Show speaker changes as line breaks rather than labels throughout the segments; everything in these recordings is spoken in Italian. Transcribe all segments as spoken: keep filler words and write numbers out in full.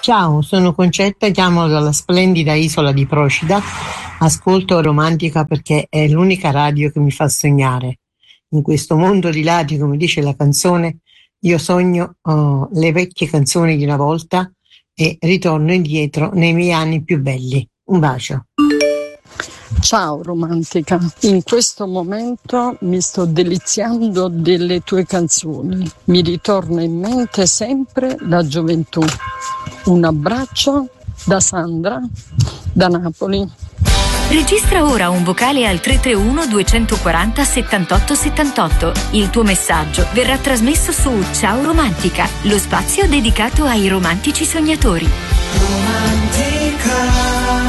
Ciao, sono Concetta, chiamo dalla splendida isola di Procida. Ascolto Romantica perché è l'unica radio che mi fa sognare. In questo mondo di ladri, come dice la canzone, io sogno oh, le vecchie canzoni di una volta e ritorno indietro nei miei anni più belli. Un bacio.
Ciao Romantica, in questo momento mi sto deliziando delle tue canzoni, mi ritorna in mente sempre la gioventù. Un abbraccio da Sandra, da Napoli.
Registra ora un vocale al tre tre uno due quattro zero settantotto settantotto. Il tuo messaggio verrà trasmesso su Ciao Romantica, lo spazio dedicato ai romantici sognatori.
Romantica.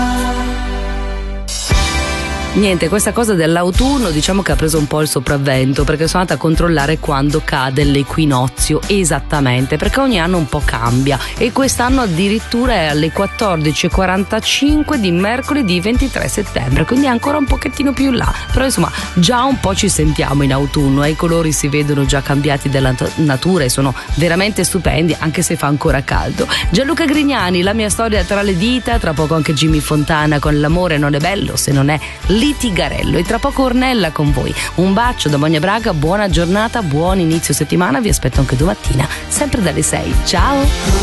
Niente, questa cosa dell'autunno diciamo che ha preso un po' il sopravvento, perché sono andata a controllare quando cade l'equinozio esattamente, perché ogni anno un po' cambia e quest'anno addirittura è alle quattordici e quarantacinque di mercoledì ventitré settembre, quindi è ancora un pochettino più in là, però insomma già un po' ci sentiamo in autunno e i colori si vedono già cambiati della natura e sono veramente stupendi, anche se fa ancora caldo. Gianluca Grignani, La mia storia tra le dita, tra poco anche Jimmy Fontana con L'amore non è bello se non è litigarello, e tra poco Ornella con voi. Un bacio da Monia Braga, buona giornata, buon inizio settimana, vi aspetto anche domattina sempre dalle sei. Ciao.